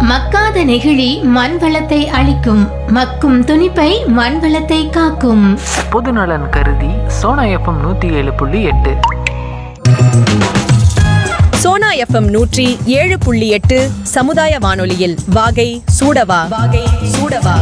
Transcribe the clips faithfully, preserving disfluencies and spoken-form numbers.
மக்காத நெகிழி மண் வளத்தை அழிக்கும், மக்கும் துணிப்பை மண் வளத்தை காக்கும். பொது நலன் கருதி சோனா எஃப்எம் நூத்தி ஏழு புள்ளி எட்டு. சோனா எஃப்எம் நூற்றி ஏழு புள்ளி எட்டு சமுதாய வானொலியில் வாகை சூடவா வாகை சூடவா.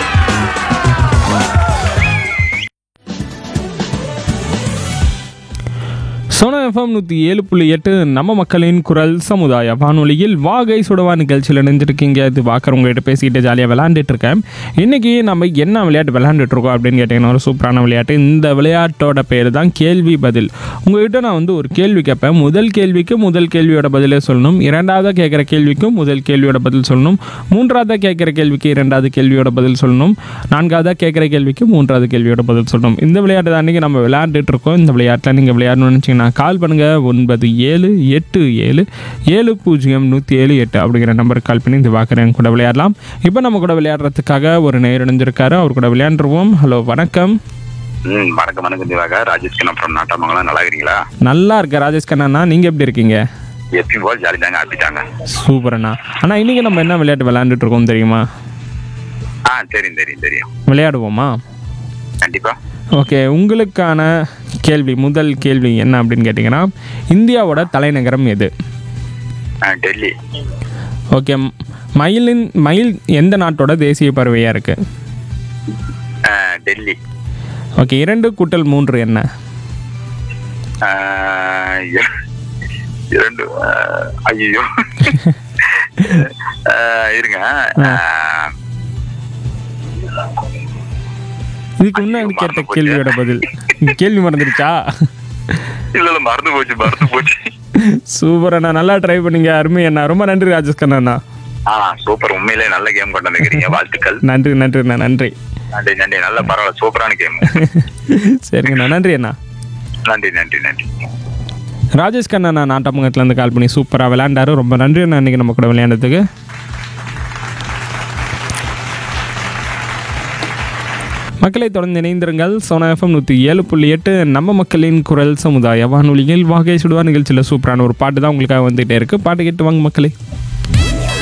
சோனா எஃப்எம் நூற்றி ஏழு புள்ளி எட்டு நம்ம மக்களின் குரல் சமுதாய வானொலியில் வாகை சுடவா நிகழ்ச்சியில் நினைஞ்சிருக்கீங்க. இது பார்க்குற உங்கள்கிட்ட பேசிக்கிட்டு ஜாலியாக விளையாண்டுட்டு இருக்கேன். இன்றைக்கி நம்ம என்ன விளையாட்டு விளையாண்டுட்டு இருக்கோம் அப்படின்னு கேட்டிங்கன்னா, ஒரு சூப்பரான விளையாட்டு. இந்த விளையாட்டோட பேர் தான் கேள்வி பதில். உங்கள்கிட்ட நான் வந்து ஒரு கேள்வி கேட்பேன். முதல் கேள்விக்கு முதல் கேள்வியோட பதிலே சொல்லணும். இரண்டாவதாக கேட்குற கேள்விக்கும் முதல் கேள்வியோட பதில் சொல்லணும். மூன்றாவதாக கேட்குற கேள்விக்கு இரண்டாவது கேள்வியோட பதில் சொல்லணும். நான்காவதாக கேட்குற கேள்விக்கு மூன்றாவது கேள்வியோட பதில் சொல்லணும். இந்த விளையாட்டு தான் இன்றைக்கி நம்ம விளையாண்டுட்டு இருக்கோம். இந்த விளையாட்டில் நீங்கள் விளையாடணும்னு நினச்சிங்கன்னா கால் பண்ணுங்கள். ஒன்பது ஏழு எட்டு ஏழு ஏழு பூஜ்ஜியம் நூற்றி ஏழு எட்டு அப்படிங்கிற நம்பருக்கு கால் பண்ணி இந்த வாக்குறேன் கூட விளையாடலாம். இப்போ நம்ம கூட விளையாடுறதுக்காக ஒரு நேர் இணைஞ்சிருக்காரு. அவர் கூட விளையாண்டுருவோம். ஹலோ, வணக்கம். ம் வணக்கம் வணக்கம் திவாகா. ராஜேஷ் கண்ணா ஃப்ரம் நாட்டாமங்கலம். நல்லா இருக்கீங்களா? நல்லா இருக்கேன் ராஜேஷ் கண்ணா. நீங்கள் எப்படி இருக்கீங்க? எப்பயும் போல் ஜாலி தாங்க, ஆப்பிட்டாங்க. சூப்பர்ண்ணா. ஆனால் இன்றைக்கி நம்ம என்ன விளையாட்டு விளையாண்டுட்டு இருக்கோம் தெரியுமா? ஆ தெரியும் தெரியும் தெரியும். விளையாடுவோமா? கண்டிப்பா. ஓகே, உங்களுக்கான கேள்வி, முதல் கேள்வி என்ன அப்படின்னு கேட்டிங்கன்னா, இந்தியாவோட தலைநகரம் எது? டெல்லி. ஓகே, மயிலின் மயில் எந்த நாட்டோட தேசிய பறவையாக இருக்குது? டெல்லி. ஓகே, இரண்டு கூட்டல் மூன்று என்ன? இரண்டு. ஐயோ இருங்க. இதுக்கு முன்னாடி கேட்ட கேள்வியோட பதில். கேள்வி மறந்துடுச்சா? இல்ல இல்ல மறந்து போச்சு மறந்து போச்சு. சூப்பர் அண்ணா, நல்லா ட்ரை பண்ணீங்க. அருமை அண்ணா, ரொம்ப நன்றி ராஜேஷ் கண்ணா. ஆ சூப்பர், உண்மையிலே நல்ல கேம் கொண்டு வந்துக்கிறீங்க. வாழ்த்துக்கள். நன்றி நன்றி அண்ணா. நன்றி நன்றி நன்றி. நல்ல பரவாயில்ல, சூப்பரான கேம். சரிங்கண்ணா, நன்றி அண்ணா. நன்றி நன்றி நன்றி. ராஜேஷ் கண்ணா நாட்டாமங்கலத்துலேருந்து கால் பண்ணி சூப்பராக விளையாண்டாரு. ரொம்ப நன்றி அண்ணா இன்றைக்கி நம்ம கூட விளையாண்டதுக்கு. மக்களை தொடர்ந்து இணைந்திருங்கள். சோனா எஃப்எம் நூற்றி ஏழு புள்ளி எட்டு நம்ம மக்களின் குரல் சமுதாய வானொலியில் வாகை சுடுவா நிகழ்ச்சியில் சூப்பரான ஒரு பாட்டு தான் உங்களுக்காக வந்துகிட்டே இருக்குது. பாட்டு கேட்டு வாங்க மக்களே.